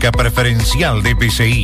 marca preferencial de PCI.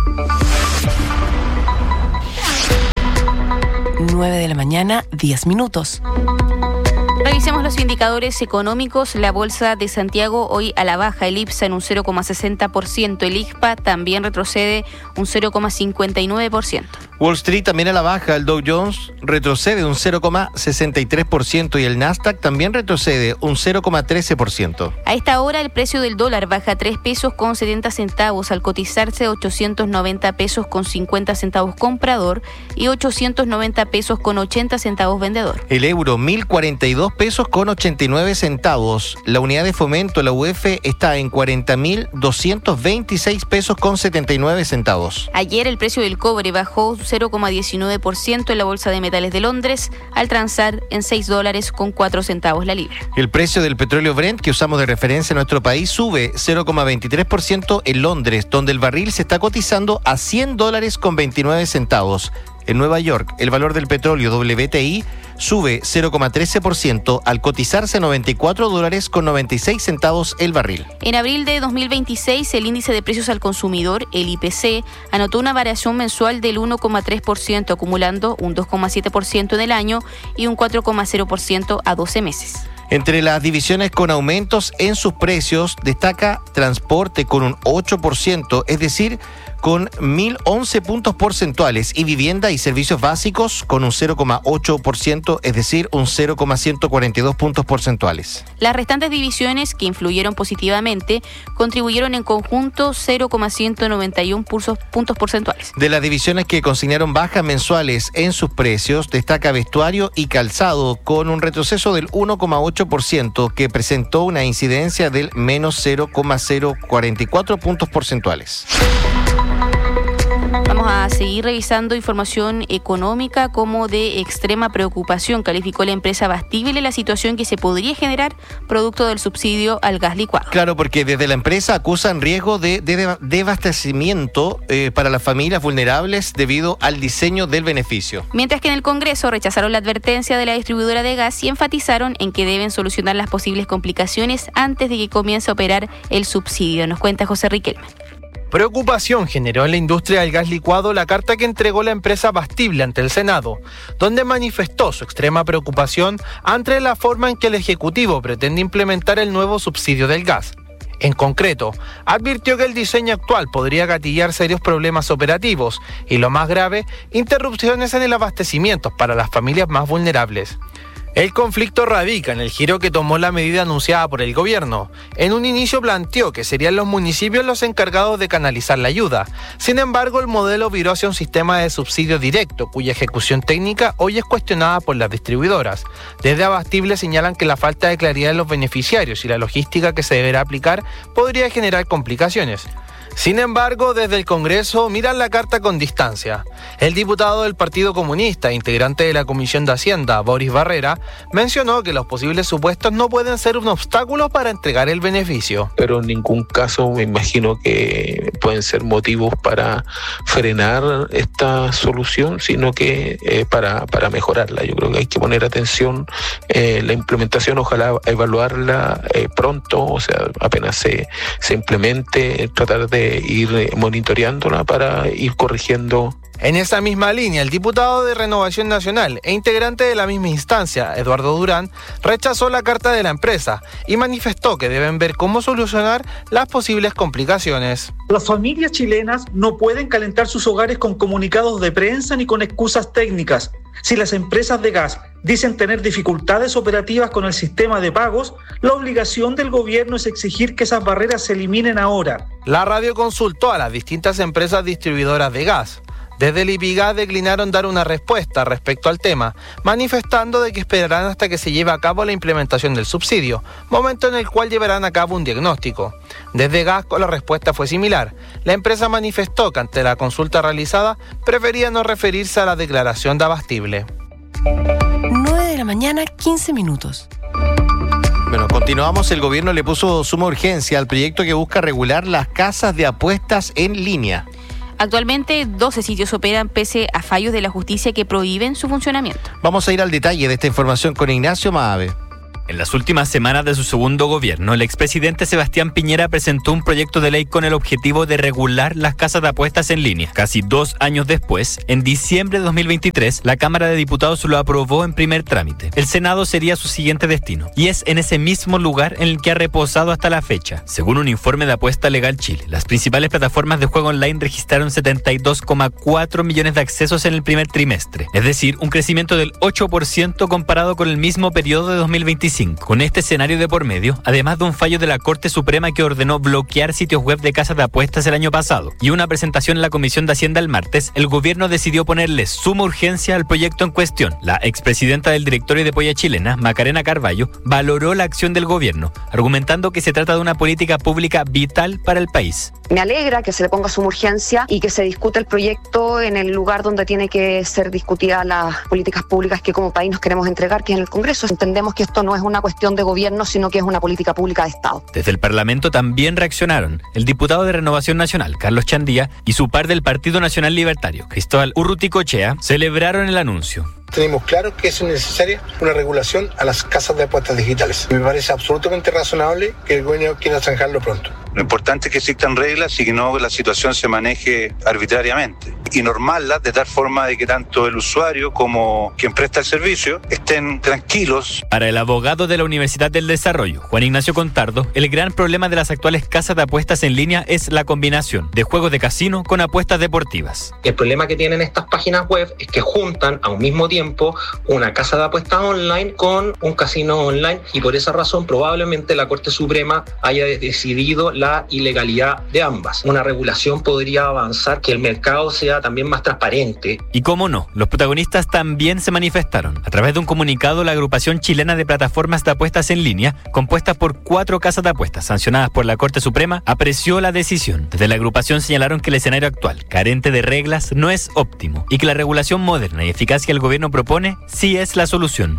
9 de la mañana, 10 minutos. Revisemos los indicadores económicos. La Bolsa de Santiago hoy a la baja, el IPSA en un 0,60%, el IXPA también retrocede un 0,59%. Wall Street también a la baja, el Dow Jones retrocede un 0,63% y el Nasdaq también retrocede un 0,13%. A esta hora el precio del dólar baja 3 pesos con 70 centavos al cotizarse 890 pesos con 50 centavos comprador y 890 pesos con 80 centavos vendedor. El euro 1.042 pesos con 89 centavos. La unidad de fomento, la UF, está en 40.226 pesos con 79 centavos. Ayer el precio del cobre bajó 0,19% en la Bolsa de Metales de Londres al transar en $6 con 4 centavos la libra. El precio del petróleo Brent, que usamos de referencia en nuestro país, sube 0,23% en Londres, donde el barril se está cotizando a $100 con 29 centavos. En Nueva York, el valor del petróleo WTI sube 0,13% al cotizarse a $94 con 96 centavos el barril. En abril de 2026, el índice de precios al consumidor, el IPC, anotó una variación mensual del 1,3%, acumulando un 2,7% en el año y un 4,0% a 12 meses. Entre las divisiones con aumentos en sus precios, destaca transporte con un 8%, es decir, con 1.011 puntos porcentuales, y vivienda y servicios básicos con un 0,8%, es decir, un 0,142 puntos porcentuales. Las restantes divisiones que influyeron positivamente contribuyeron en conjunto 0,191 puntos porcentuales. De las divisiones que consignaron bajas mensuales en sus precios, destaca vestuario y calzado con un retroceso del 1,8%, que presentó una incidencia del menos 0,044 puntos porcentuales. Vamos a seguir revisando información económica. Como de extrema preocupación calificó la empresa Abastible la situación que se podría generar producto del subsidio al gas licuado. Claro, porque desde la empresa acusan riesgo de desabastecimiento para las familias vulnerables debido al diseño del beneficio. Mientras que en el Congreso rechazaron la advertencia de la distribuidora de gas y enfatizaron en que deben solucionar las posibles complicaciones antes de que comience a operar el subsidio. Nos cuenta José Riquelme. Preocupación generó en la industria del gas licuado la carta que entregó la empresa Abastible ante el Senado, donde manifestó su extrema preocupación ante la forma en que el Ejecutivo pretende implementar el nuevo subsidio del gas. En concreto, advirtió que el diseño actual podría gatillar serios problemas operativos y, lo más grave, interrupciones en el abastecimiento para las familias más vulnerables. El conflicto radica en el giro que tomó la medida anunciada por el gobierno. En un inicio planteó que serían los municipios los encargados de canalizar la ayuda. Sin embargo, el modelo viró hacia un sistema de subsidio directo, cuya ejecución técnica hoy es cuestionada por las distribuidoras. Desde Abastible señalan que la falta de claridad en los beneficiarios y la logística que se deberá aplicar podría generar complicaciones. Sin embargo, desde el Congreso miran la carta con distancia. El diputado del Partido Comunista, integrante de la Comisión de Hacienda, Boris Barrera, mencionó que los posibles supuestos no pueden ser un obstáculo para entregar el beneficio. Pero en ningún caso me imagino que pueden ser motivos para frenar esta solución, sino que para mejorarla. Yo creo que hay que poner atención la implementación, ojalá evaluarla pronto, o sea, apenas se implemente, tratar de ir monitoreándola para ir corrigiendo. En esa misma línea, el diputado de Renovación Nacional e integrante de la misma instancia, Eduardo Durán, rechazó la carta de la empresa y manifestó que deben ver cómo solucionar las posibles complicaciones. Las familias chilenas no pueden calentar sus hogares con comunicados de prensa ni con excusas técnicas. Si las empresas de gas dicen tener dificultades operativas con el sistema de pagos, la obligación del gobierno es exigir que esas barreras se eliminen ahora. La radio consultó a las distintas empresas distribuidoras de gas. Desde el IPIGAS declinaron dar una respuesta respecto al tema, manifestando de que esperarán hasta que se lleve a cabo la implementación del subsidio, momento en el cual llevarán a cabo un diagnóstico. Desde Gasco la respuesta fue similar. La empresa manifestó que ante la consulta realizada prefería no referirse a la declaración de Abastible. 9 de la mañana, 15 minutos. Bueno, continuamos. El gobierno le puso suma urgencia al proyecto que busca regular las casas de apuestas en línea. Actualmente 12 sitios operan pese a fallos de la justicia que prohíben su funcionamiento. Vamos a ir al detalle de esta información con Ignacio Maave. En las últimas semanas de su segundo gobierno, el expresidente Sebastián Piñera presentó un proyecto de ley con el objetivo de regular las casas de apuestas en línea. Casi 2 años después, en diciembre de 2023, la Cámara de Diputados lo aprobó en primer trámite. El Senado sería su siguiente destino, y es en ese mismo lugar en el que ha reposado hasta la fecha. Según un informe de Apuesta Legal Chile, las principales plataformas de juego online registraron 72,4 millones de accesos en el primer trimestre, es decir, un crecimiento del 8% comparado con el mismo periodo de 2025. Con este escenario de por medio, además de un fallo de la Corte Suprema que ordenó bloquear sitios web de casas de apuestas el año pasado y una presentación en la Comisión de Hacienda el martes, el gobierno decidió ponerle suma urgencia al proyecto en cuestión. La expresidenta del directorio de Polla Chilena, Macarena Carballo, valoró la acción del gobierno, argumentando que se trata de una política pública vital para el país. Me alegra que se le ponga suma urgencia y que se discute el proyecto en el lugar donde tiene que ser discutida las políticas públicas que como país nos queremos entregar, que es en el Congreso. Entendemos que esto no es una cuestión de gobierno, sino que es una política pública de Estado. Desde el Parlamento también reaccionaron el diputado de Renovación Nacional, Carlos Chandía, y su par del Partido Nacional Libertario, Cristóbal Urruticochea, celebraron el anuncio. Tenemos claro que es necesaria una regulación a las casas de apuestas digitales. Me parece absolutamente razonable que el gobierno quiera zanjarlo pronto. Lo importante es que existan reglas y que no la situación se maneje arbitrariamente. Y normarlas de tal forma de que tanto el usuario como quien presta el servicio estén tranquilos. Para el abogado de la Universidad del Desarrollo, Juan Ignacio Contardo, el gran problema de las actuales casas de apuestas en línea es la combinación de juegos de casino con apuestas deportivas. El problema que tienen estas páginas web es que juntan a un mismo tiempo una casa de apuestas online con un casino online, y por esa razón probablemente la Corte Suprema haya decidido la ilegalidad de ambas. Una regulación podría avanzar que el mercado sea también más transparente. Y cómo no, los protagonistas también se manifestaron. A través de un comunicado, la agrupación chilena de plataformas de apuestas en línea, compuesta por 4 casas de apuestas sancionadas por la Corte Suprema, apreció la decisión. Desde la agrupación señalaron que el escenario actual, carente de reglas, no es óptimo y que la regulación moderna y eficaz que el gobierno propone sí es la solución.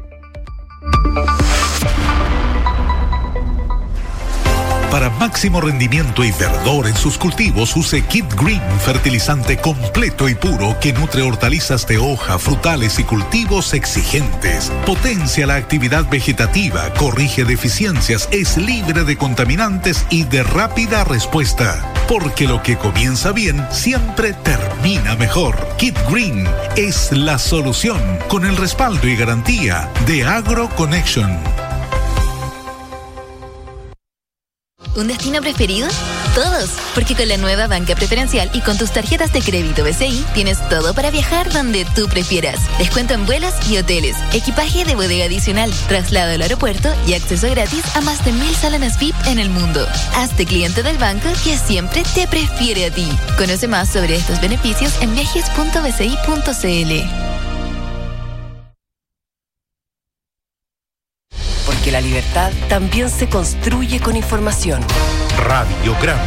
Para máximo rendimiento y verdor en sus cultivos, use Kit Green, fertilizante completo y puro que nutre hortalizas de hoja, frutales y cultivos exigentes. Potencia la actividad vegetativa, corrige deficiencias, es libre de contaminantes y de rápida respuesta. Porque lo que comienza bien siempre termina mejor. Kit Green es la solución, con el respaldo y garantía de AgroConnection. ¿Un destino preferido? Todos, porque con la nueva banca preferencial y con tus tarjetas de crédito BCI tienes todo para viajar donde tú prefieras. Descuento en vuelos y hoteles, equipaje de bodega adicional, traslado al aeropuerto y acceso gratis a más de 1000 salones VIP en el mundo. Hazte cliente del banco que siempre te prefiere a ti. Conoce más sobre estos beneficios en viajes.bci.cl. Porque la libertad también se construye con información. Radiograma.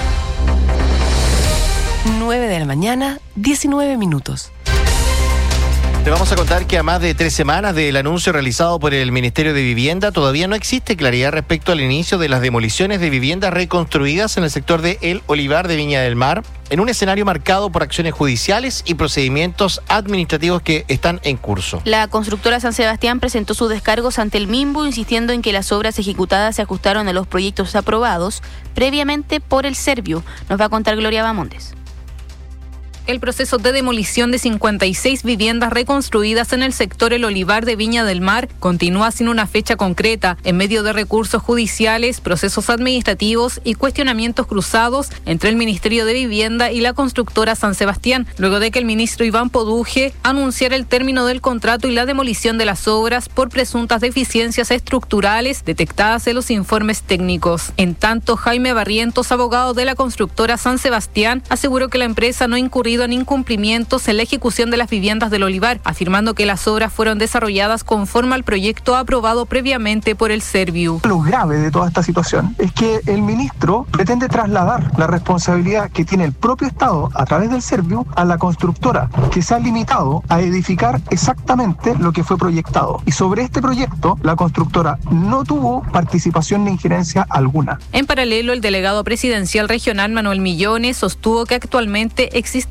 9 de la mañana, 19 minutos. Te vamos a contar que a más de 3 semanas del anuncio realizado por el Ministerio de Vivienda, todavía no existe claridad respecto al inicio de las demoliciones de viviendas reconstruidas en el sector de El Olivar de Viña del Mar, en un escenario marcado por acciones judiciales y procedimientos administrativos que están en curso. La constructora San Sebastián presentó sus descargos ante el MIMBU, insistiendo en que las obras ejecutadas se ajustaron a los proyectos aprobados previamente por el Serviu. Nos va a contar Gloria Bamondes. El proceso de demolición de 56 viviendas reconstruidas en el sector El Olivar de Viña del Mar continúa sin una fecha concreta, en medio de recursos judiciales, procesos administrativos y cuestionamientos cruzados entre el Ministerio de Vivienda y la constructora San Sebastián, luego de que el ministro Iván Poduje anunciara el término del contrato y la demolición de las obras por presuntas deficiencias estructurales detectadas en los informes técnicos. En tanto, Jaime Barrientos, abogado de la constructora San Sebastián, aseguró que la empresa no incurrió en incumplimientos en la ejecución de las viviendas del Olivar, afirmando que las obras fueron desarrolladas conforme al proyecto aprobado previamente por el Serviu. Lo grave de toda esta situación es que el ministro pretende trasladar la responsabilidad que tiene el propio Estado a través del Serviu a la constructora, que se ha limitado a edificar exactamente lo que fue proyectado. Y sobre este proyecto, la constructora no tuvo participación ni injerencia alguna. En paralelo, el delegado presidencial regional Manuel Millones sostuvo que actualmente existe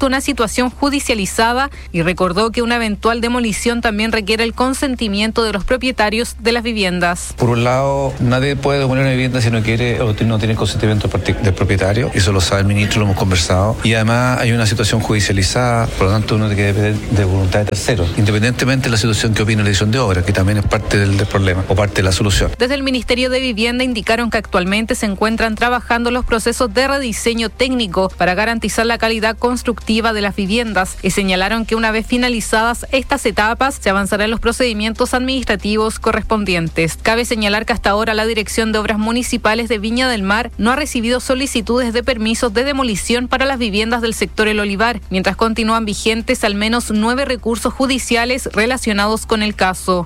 una situación judicializada y recordó que una eventual demolición también requiere el consentimiento de los propietarios de las viviendas. Por un lado, nadie puede demoler una vivienda si no quiere o no tiene consentimiento del propietario. Eso lo sabe el ministro, lo hemos conversado. Y además hay una situación judicializada, por lo tanto uno tiene que depender de voluntad de terceros, independientemente de la situación que opine la dirección de obra, que también es parte del problema o parte de la solución. Desde el Ministerio de Vivienda indicaron que actualmente se encuentran trabajando los procesos de rediseño técnico para garantizar la calidad constructiva de las viviendas y señalaron que una vez finalizadas estas etapas se avanzará en los procedimientos administrativos correspondientes. Cabe señalar que hasta ahora la Dirección de Obras Municipales de Viña del Mar no ha recibido solicitudes de permisos de demolición para las viviendas del sector El Olivar, mientras continúan vigentes al menos 9 recursos judiciales relacionados con el caso.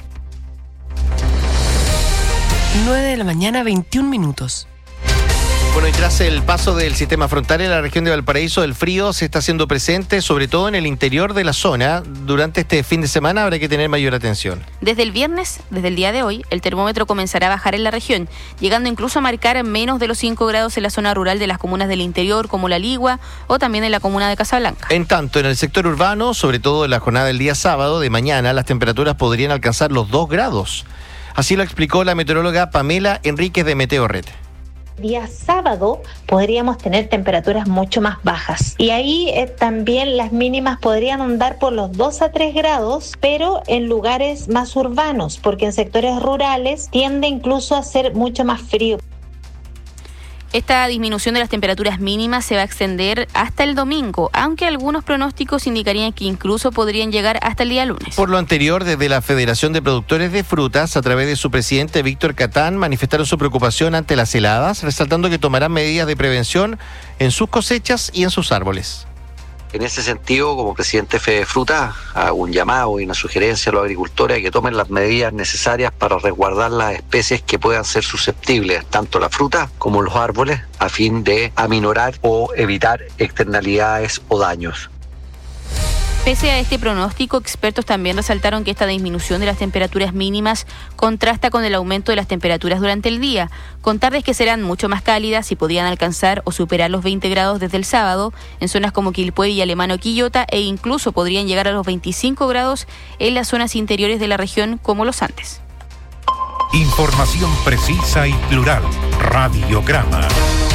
9 a.m, 21 minutos. Bueno, y tras el paso del sistema frontal en la región de Valparaíso, el frío se está haciendo presente, sobre todo en el interior de la zona. Durante este fin de semana habrá que tener mayor atención. Desde el viernes, desde el día de hoy, el termómetro comenzará a bajar en la región, llegando incluso a marcar menos de los 5 grados en la zona rural de las comunas del interior, como La Ligua, o también en la comuna de Casablanca. En tanto, en el sector urbano, sobre todo en la jornada del día sábado, de mañana, las temperaturas podrían alcanzar los 2 grados. Así lo explicó la meteoróloga Pamela Enríquez de Meteorred. Día sábado podríamos tener temperaturas mucho más bajas y ahí también las mínimas podrían andar por los 2 a 3 grados, pero en lugares más urbanos, porque en sectores rurales tiende incluso a ser mucho más frío. Esta disminución de las temperaturas mínimas se va a extender hasta el domingo, aunque algunos pronósticos indicarían que incluso podrían llegar hasta el día lunes. Por lo anterior, desde la Federación de Productores de Frutas, a través de su presidente Víctor Catán, manifestaron su preocupación ante las heladas, resaltando que tomarán medidas de prevención en sus cosechas y en sus árboles. En ese sentido, como presidente de FEDEFRUTA, hago un llamado y una sugerencia a los agricultores a que tomen las medidas necesarias para resguardar las especies que puedan ser susceptibles, tanto la fruta como los árboles, a fin de aminorar o evitar externalidades o daños. Pese a este pronóstico, expertos también resaltaron que esta disminución de las temperaturas mínimas contrasta con el aumento de las temperaturas durante el día, con tardes que serán mucho más cálidas y podrían alcanzar o superar los 20 grados desde el sábado en zonas como Quilpué y Alemano Quillota, e incluso podrían llegar a los 25 grados en las zonas interiores de la región como los Andes. Información precisa y plural. Radiograma.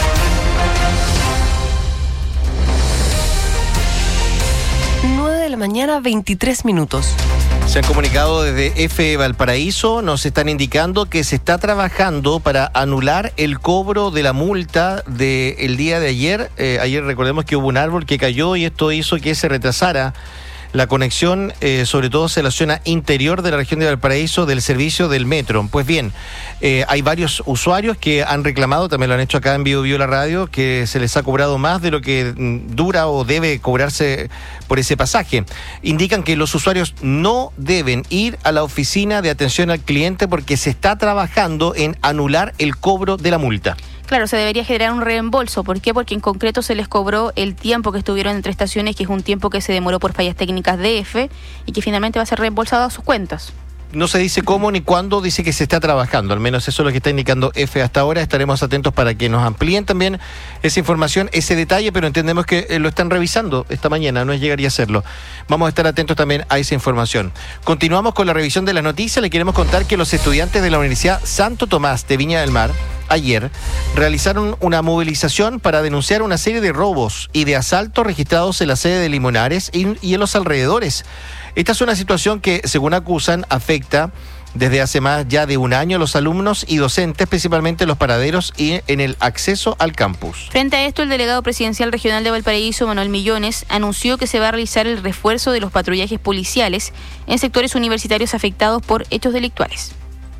Mañana 23 minutos. Se han comunicado desde EFE Valparaíso, nos están indicando que se está trabajando para anular el cobro de la multa del día de ayer. Ayer recordemos que hubo un árbol que cayó y esto hizo que se retrasara la conexión, sobre todo en la zona interior de la región de Valparaíso, del servicio del metro. Pues bien, hay varios usuarios que han reclamado, también lo han hecho acá en Bio la Radio, que se les ha cobrado más de lo que dura o debe cobrarse por ese pasaje. Indican que los usuarios no deben ir a la oficina de atención al cliente porque se está trabajando en anular el cobro de la multa. Claro, se debería generar un reembolso. ¿Por qué? Porque en concreto se les cobró el tiempo que estuvieron entre estaciones, que es un tiempo que se demoró por fallas técnicas de EFE y que finalmente va a ser reembolsado a sus cuentas. No se dice cómo ni cuándo, dice que se está trabajando, al menos eso es lo que está indicando EFE hasta ahora. Estaremos atentos para que nos amplíen también esa información, ese detalle, pero entendemos que lo están revisando esta mañana, no es llegar y hacerlo. Vamos a estar atentos también a esa información. Continuamos con la revisión de las noticias. Le queremos contar que los estudiantes de la Universidad Santo Tomás de Viña del Mar ayer realizaron una movilización para denunciar una serie de robos y de asaltos registrados en la sede de Limonares y en los alrededores. Esta es una situación que, según acusan, afecta desde hace más ya de un año a los alumnos y docentes, principalmente en los paraderos y en el acceso al campus. Frente a esto, el delegado presidencial regional de Valparaíso, Manuel Millones, anunció que se va a realizar el refuerzo de los patrullajes policiales en sectores universitarios afectados por hechos delictuales.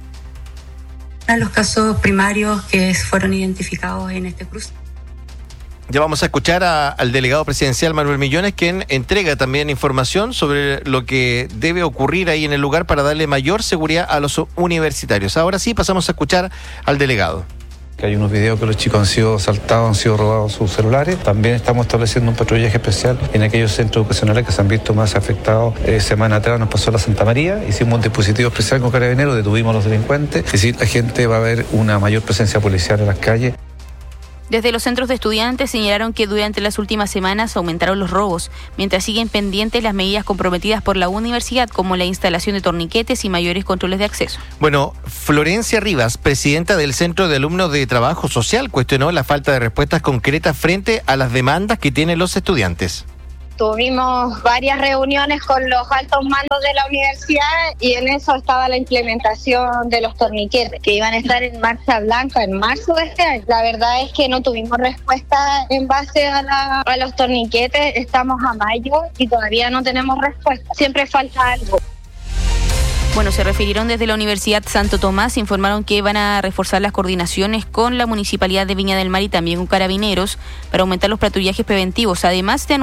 Los casos primarios que fueron identificados en este cruce. Ya vamos a escuchar al delegado presidencial Manuel Millones, quien entrega también información sobre lo que debe ocurrir ahí en el lugar para darle mayor seguridad a los universitarios. Ahora sí, pasamos a escuchar al delegado. Que hay unos videos que los chicos han sido asaltados, han sido robados sus celulares. También estamos estableciendo un patrullaje especial en aquellos centros educacionales que se han visto más afectados. Semana atrás nos pasó la Santa María, hicimos un dispositivo especial con Carabineros, detuvimos a los delincuentes. Es decir, la gente va a ver una mayor presencia policial en las calles. Desde los centros de estudiantes señalaron que durante las últimas semanas aumentaron los robos, mientras siguen pendientes las medidas comprometidas por la universidad, como la instalación de torniquetes y mayores controles de acceso. Bueno, Florencia Rivas, presidenta del Centro de Alumnos de Trabajo Social, cuestionó la falta de respuestas concretas frente a las demandas que tienen los estudiantes. Tuvimos varias reuniones con los altos mandos de la universidad y en eso estaba la implementación de los torniquetes, que iban a estar en marcha blanca en marzo de este año. La verdad es que no tuvimos respuesta en base a los torniquetes. Estamos a mayo y todavía no tenemos respuesta. Siempre falta algo. Bueno, se refirieron desde la Universidad Santo Tomás, informaron que van a reforzar las coordinaciones con la Municipalidad de Viña del Mar y también con Carabineros para aumentar los patrullajes preventivos. Además de